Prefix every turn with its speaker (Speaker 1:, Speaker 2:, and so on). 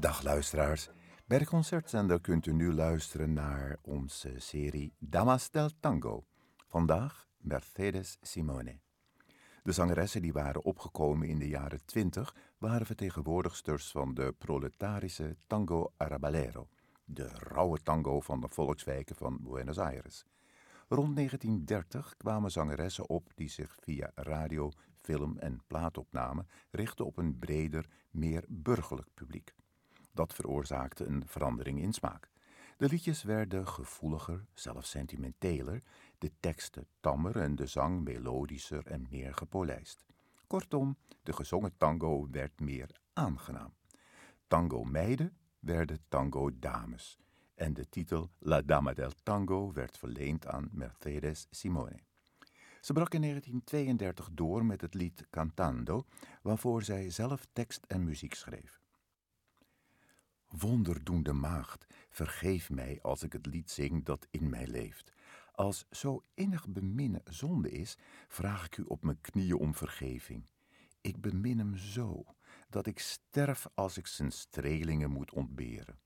Speaker 1: Dag luisteraars. Bij de concertzender kunt u nu luisteren naar onze serie Damas del Tango. Vandaag Mercedes Simone. De zangeressen die waren opgekomen in de jaren 20 waren vertegenwoordigsters van de proletarische tango arrabalero, de rauwe tango van de volkswijken van Buenos Aires. Rond 1930 kwamen zangeressen op die zich via radio, film en plaatopname richtten op een breder, meer burgerlijk publiek. Dat veroorzaakte een verandering in smaak. De liedjes werden gevoeliger, zelfs sentimenteler, de teksten tammer en de zang melodischer en meer gepolijst. Kortom, de gezongen tango werd meer aangenaam. Tango-meiden werden tango-dames en de titel La Dama del Tango werd verleend aan Mercedes Simone. Ze brak in 1932 door met het lied Cantando, waarvoor zij zelf tekst en muziek schreef. Wonderdoende maagd, vergeef mij als ik het lied zing dat in mij leeft. Als zo innig beminnen zonde is, vraag ik u op mijn knieën om vergeving. Ik bemin hem zo, dat ik sterf als ik zijn strelingen moet ontberen.